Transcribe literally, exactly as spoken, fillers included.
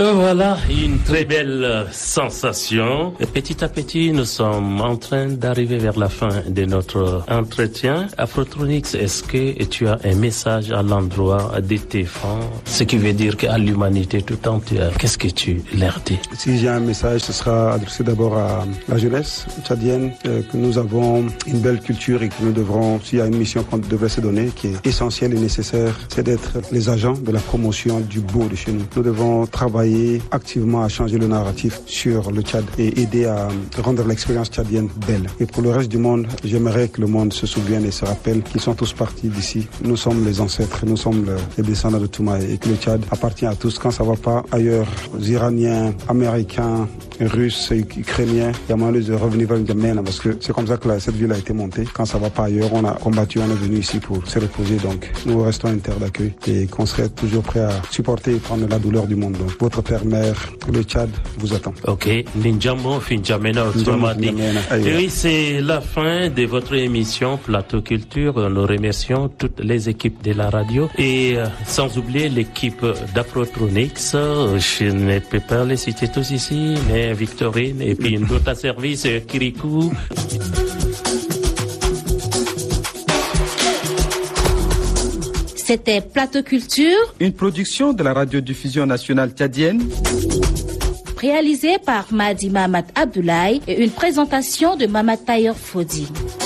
Voilà, une très belle sensation. Et petit à petit, nous sommes en train d'arriver vers la fin de notre entretien. Afrotronics, est-ce que tu as un message à l'endroit de tes fans, ce qui veut dire qu'à l'humanité tout entière, qu'est-ce que tu leur dis? Si j'ai un message, ce sera adressé d'abord à la jeunesse tchadienne, euh, que nous avons une belle culture et que nous devrons, s'il y a une mission qu'on devrait se donner, qui est essentielle et nécessaire, c'est d'être les agents de la promotion du beau de chez nous. Nous devons travailler activement à changer le narratif sur le Tchad et aider à rendre l'expérience tchadienne belle. Et pour le reste du monde, j'aimerais que le monde se souvienne et se rappelle qu'ils sont tous partis d'ici. Nous sommes les ancêtres, nous sommes les descendants de Toumaï et que le Tchad appartient à tous. Quand ça va pas ailleurs, aux Iraniens, Américains, Russes, Ukrainiens, il y a moyen de revenir vers N'Djamena parce que c'est comme ça que la, cette ville a été montée. Quand ça va pas ailleurs, on a combattu, on est venu ici pour se reposer. Donc nous restons une terre d'accueil et qu'on serait toujours prêt à supporter et prendre la douleur du monde. Donc votre terre mère, le Tchad, vous attend. Ok, N'Djamena, N'Djamena, autrement dit. Et oui, c'est la fin de votre émission Plateau Culture. Nous remercions toutes les équipes de la radio et euh, sans oublier l'équipe d'Afrotronics. Je ne peux pas les citer tous ici, mais Victorine et puis une autre service, Kirikou. C'était Plateau Culture, une production de la radiodiffusion nationale tchadienne, réalisée par Madi Mahamat Abdoulaye et une présentation de Mamat Tayer Fodi.